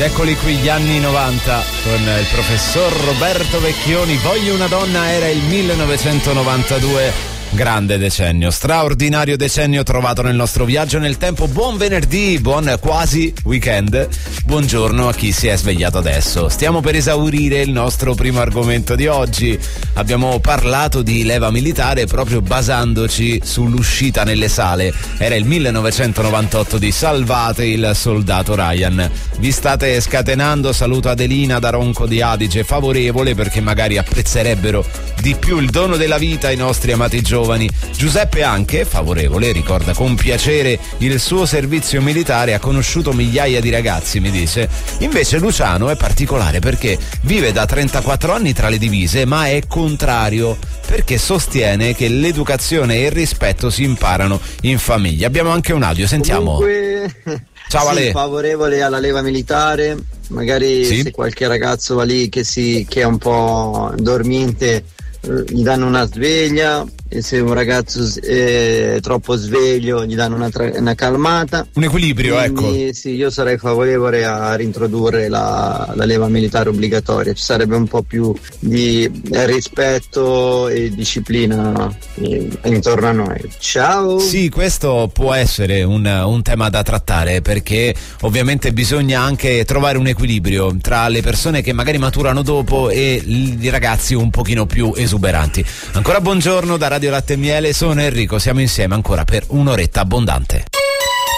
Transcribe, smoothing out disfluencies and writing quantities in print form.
Eccoli qui gli anni 90 con il professor Roberto Vecchioni. Voglio una donna era il 1992. Grande decennio, straordinario decennio trovato nel nostro viaggio nel tempo. Buon venerdì, buon quasi weekend. Buongiorno a chi si è svegliato adesso. Stiamo per esaurire il nostro primo argomento di oggi. Abbiamo parlato di leva militare proprio basandoci sull'uscita nelle sale. Era il 1998 di Salvate il soldato Ryan. Vi state scatenando, saluto Adelina da Ronco di Adige, favorevole perché magari apprezzerebbero di più il dono della vita i nostri amati giovani. Giuseppe anche, favorevole, ricorda con piacere il suo servizio militare, ha conosciuto migliaia di ragazzi, mi dice. Invece Luciano è particolare perché vive da 34 anni tra le divise, ma è contrario perché sostiene che l'educazione e il rispetto si imparano in famiglia. Abbiamo anche un audio, sentiamo. Comunque, ciao Ale. Sì, favorevole alla leva militare, magari sì? Se qualche ragazzo va lì che è un po' dormiente, gli danno una sveglia, e se un ragazzo è troppo sveglio gli danno una calmata. Un equilibrio. Quindi, ecco. Sì, io sarei favorevole a reintrodurre la leva militare obbligatoria, ci sarebbe un po' più di rispetto e disciplina intorno a noi. Ciao! Sì, questo può essere un tema da trattare, perché ovviamente bisogna anche trovare un equilibrio tra le persone che magari maturano dopo e i ragazzi un pochino più esuberanti. Ancora buongiorno da Radio Latte e Miele, sono Enrico, siamo insieme ancora per un'oretta abbondante.